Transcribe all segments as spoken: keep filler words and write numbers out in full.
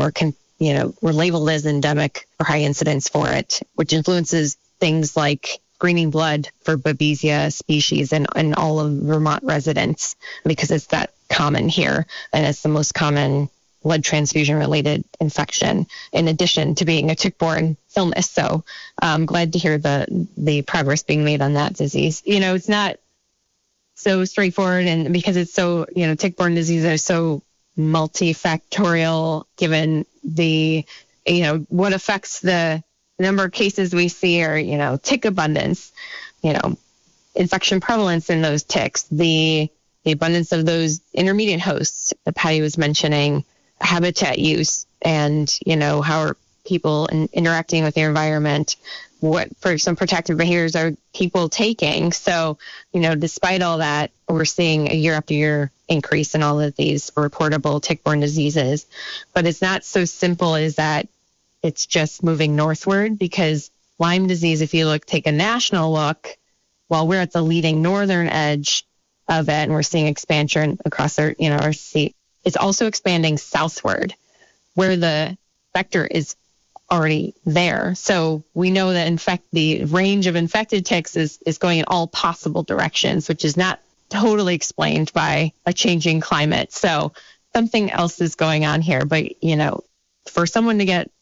or can, you know, were labeled as endemic or high incidence for it, which influences things like screening blood for Babesia species in, in all of Vermont residents, because it's that common here. And it's the most common blood transfusion related infection, in addition to being a tick-borne illness. So I'm glad to hear the, the progress being made on that disease. You know, it's not so straightforward, and because it's so, you know, tick-borne diseases are so multifactorial, given the, you know, what affects the number of cases we see are, you know, tick abundance, you know, infection prevalence in those ticks, the the abundance of those intermediate hosts that Patty was mentioning, habitat use, and, you know, how are people in, interacting with their environment, what for some protective behaviors are people taking. So, you know, despite all that, we're seeing a year after year increase in all of these reportable tick-borne diseases. But it's not so simple as that it's just moving northward, because Lyme disease, if you look, take a national look, while we're at the leading northern edge of it, and we're seeing expansion across our, you know, our state, it's also expanding southward, where the vector is already there. So we know that infect the range of infected ticks is, is going in all possible directions, which is not totally explained by a changing climate. So something else is going on here. But, you know, for someone to get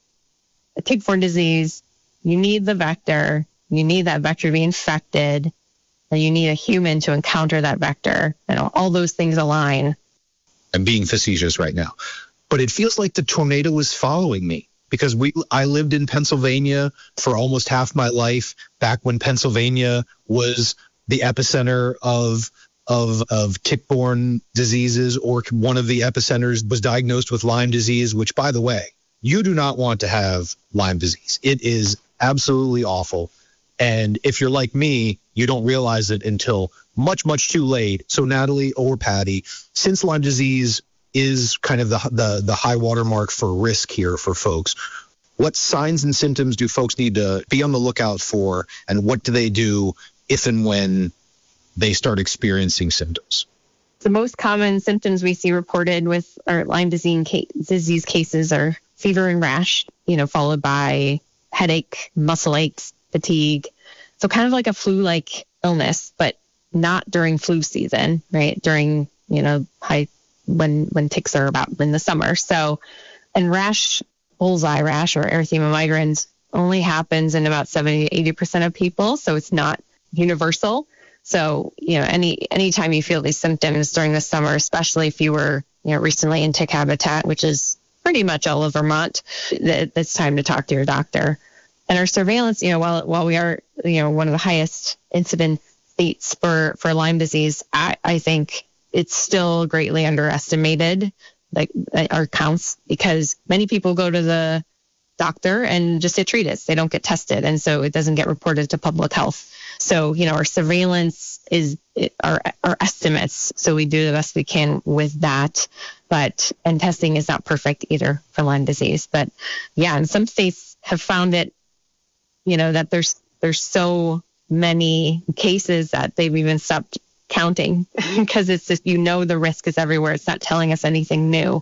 a tick-borne disease, you need the vector, you need that vector to be infected, and you need a human to encounter that vector, and all, all those things align. I'm being facetious right now, but it feels like the tornado is following me, because we I lived in Pennsylvania for almost half my life, back when Pennsylvania was the epicenter of of of tick-borne diseases, or one of the epicenters was diagnosed with Lyme disease, which, by the way, you do not want to have Lyme disease. It is absolutely awful. And if you're like me, you don't realize it until much, much too late. So Natalie or Patty, since Lyme disease is kind of the, the, the high watermark for risk here for folks, what signs and symptoms do folks need to be on the lookout for, and what do they do if and when they start experiencing symptoms? The most common symptoms we see reported with our Lyme disease cases are fever and rash, you know, followed by headache, muscle aches, fatigue. So kind of like a flu-like illness, but not during flu season, right? During, you know, high, when, when ticks are about in the summer. So, and rash, bullseye rash or erythema migrans only happens in about seventy to eighty percent of people. So it's not universal. So, you know, any, anytime you feel these symptoms during the summer, especially if you were, you know, recently in tick habitat, which is pretty much all of Vermont, that it's time to talk to your doctor. And our surveillance, you know, while while we are, you know, one of the highest incident states for, for Lyme disease, I, I think it's still greatly underestimated, like our counts, because many people go to the doctor and just get treated. They don't get tested. And so it doesn't get reported to public health. So, you know, our surveillance is our, our estimates. So we do the best we can with that. But, and testing is not perfect either for Lyme disease. But yeah, and some states have found it, you know, that there's, there's so many cases that they've even stopped counting, because it's just, you know, the risk is everywhere. It's not telling us anything new.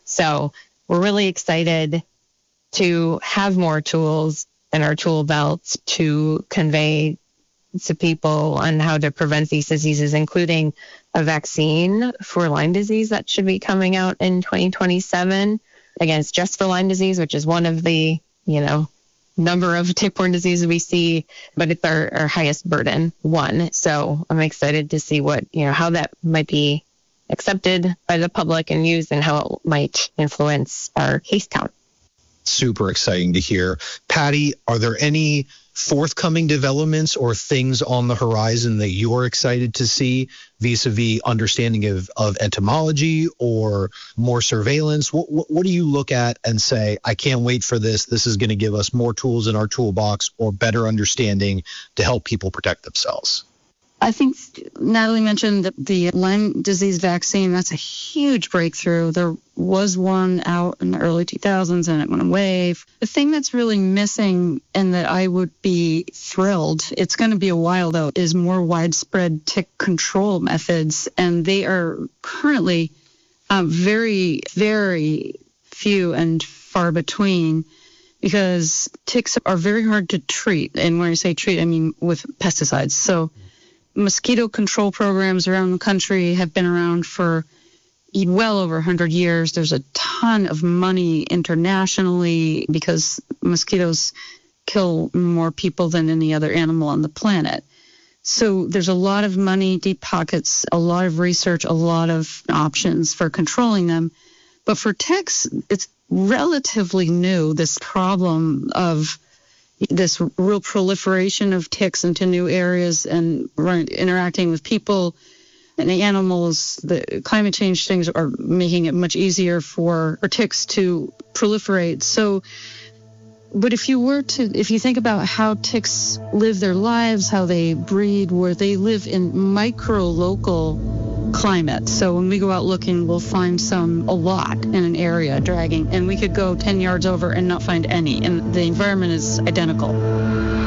So we're really excited to have more tools in our tool belts to convey to people on how to prevent these diseases, including a vaccine for Lyme disease that should be coming out in twenty twenty-seven. Again, it's just for Lyme disease, which is one of the, you know, number of tick-borne diseases we see, but it's our, our highest burden one. So I'm excited to see what, you know, how that might be accepted by the public and used, and how it might influence our case count. Super exciting to hear. Patty, are there any forthcoming developments or things on the horizon that you're excited to see vis-a-vis understanding of, of entomology or more surveillance? What, what, what do you look at and say, I can't wait for this. This is going to give us more tools in our toolbox or better understanding to help people protect themselves? I think Natalie mentioned the, the Lyme disease vaccine. That's a huge breakthrough. There was one out in the early two thousands and it went away. The thing that's really missing, and that I would be thrilled, it's going to be a while though, is more widespread tick control methods. And they are currently um, very, very few and far between because ticks are very hard to treat. And when I say treat, I mean with pesticides. So mosquito control programs around the country have been around for well over one hundred years. There's a ton of money internationally because mosquitoes kill more people than any other animal on the planet. So there's a lot of money, deep pockets, a lot of research, a lot of options for controlling them. But for ticks, it's relatively new, this problem of this real proliferation of ticks into new areas and interacting with people and the animals. The climate change things are making it much easier for, for ticks to proliferate. So, but if you were to, if you think about how ticks live their lives, how they breed, where they live in micro-local climate. So when we go out looking, we'll find some a lot in an area dragging, and we could go ten yards over and not find any, and the environment is identical.